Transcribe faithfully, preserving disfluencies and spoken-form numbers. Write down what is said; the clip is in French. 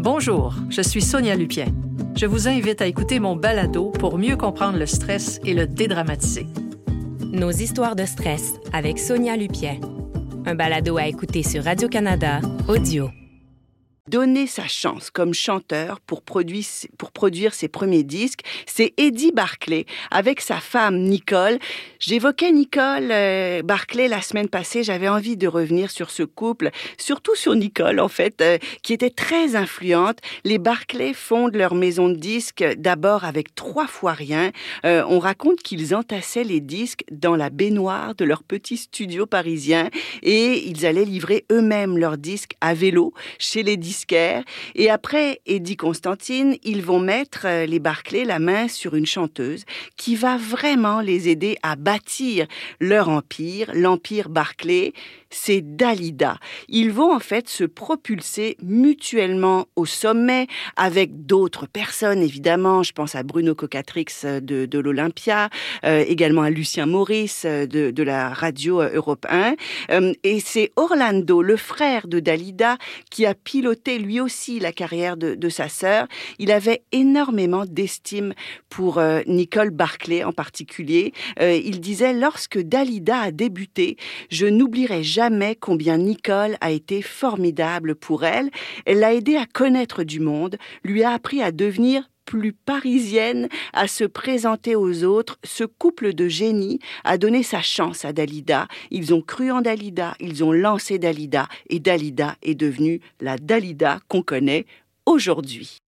Bonjour, je suis Sonia Lupien. Je vous invite à écouter mon balado pour mieux comprendre le stress et le dédramatiser. Nos histoires de stress avec Sonia Lupien. Un balado à écouter sur Radio-Canada Audio. Donner sa chance comme chanteur pour produire, pour produire ses premiers disques, c'est Eddie Barclay avec sa femme Nicole. J'évoquais Nicole euh, Barclay la semaine passée, j'avais envie de revenir sur ce couple, surtout sur Nicole en fait, euh, qui était très influente. Les Barclay fondent leur maison de disques d'abord avec trois fois rien. Euh, on raconte qu'ils entassaient les disques dans la baignoire de leur petit studio parisien et ils allaient livrer eux-mêmes leurs disques à vélo chez les disques. Et après Eddie Constantine, ils vont mettre les Barclay la main sur une chanteuse qui va vraiment les aider à bâtir leur empire, l'empire Barclay. C'est Dalida. Ils vont en fait se propulser mutuellement au sommet avec d'autres personnes, évidemment. Je pense à Bruno Cocatrix de, de l'Olympia, euh, également à Lucien Maurice de, de la radio Europe un. Euh, et c'est Orlando, le frère de Dalida, qui a piloté lui aussi la carrière de, de sa sœur. Il avait énormément d'estime pour euh, Nicole Barclay en particulier. Euh, il disait, lorsque Dalida a débuté, je n'oublierai jamais Jamais combien Nicole a été formidable pour elle. Elle l'a aidée à connaître du monde, lui a appris à devenir plus parisienne, à se présenter aux autres. Ce couple de génies a donné sa chance à Dalida. Ils ont cru en Dalida, ils ont lancé Dalida et Dalida est devenue la Dalida qu'on connaît aujourd'hui.